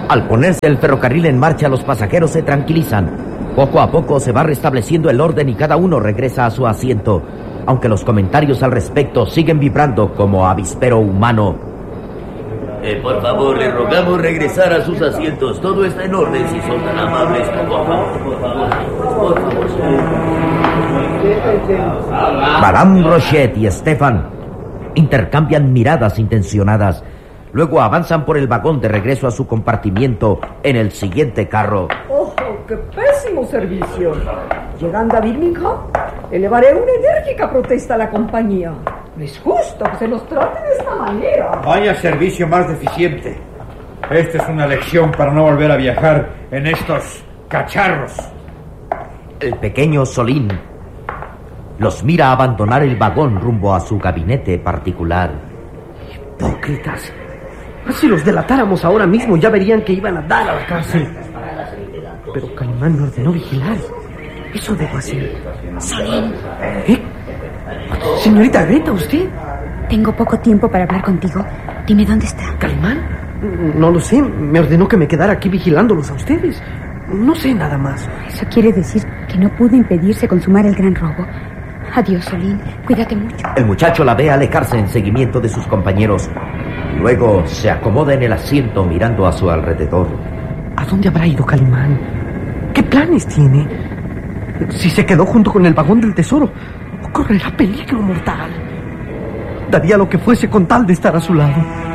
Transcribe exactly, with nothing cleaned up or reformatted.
Al ponerse el ferrocarril en marcha, los pasajeros se tranquilizan. Poco a poco se va restableciendo el orden y cada uno regresa a su asiento, aunque los comentarios al respecto siguen vibrando como avispero humano. Eh, por favor, le rogamos regresar a sus asientos. Todo está en orden, si son tan amables. Por favor, por favor, por favor. Madame Rochet y Stefan intercambian miradas intencionadas. Luego avanzan por el vagón de regreso a su compartimiento en el siguiente carro. ¡Oh, qué pésimo servicio! Llegando a Birmingham, elevaré una enérgica protesta a la compañía. No es justo que se nos trate de esta manera. Vaya servicio más deficiente. Esta es una lección para no volver a viajar en estos cacharros. El pequeño Solín los mira abandonar el vagón rumbo a su gabinete particular. Hipócritas. Si los delatáramos ahora mismo, ya verían que iban a dar a la cárcel. Pero Calimán me ordenó vigilar. Eso debo hacer. Solín. ¿Eh? Señorita Greta, ¿usted? Tengo poco tiempo para hablar contigo. Dime dónde está. ¿Calimán? No lo sé. Me ordenó que me quedara aquí vigilándolos a ustedes. No sé nada más. Eso quiere decir que no pudo impedirse consumar el gran robo. Adiós, Solín. Cuídate mucho. El muchacho la ve alejarse en seguimiento de sus compañeros. Luego se acomoda en el asiento mirando a su alrededor. ¿A dónde habrá ido Calimán? ¿Qué planes tiene? Si se quedó junto con el vagón del tesoro, correrá peligro mortal. Daría lo que fuese con tal de estar a su lado.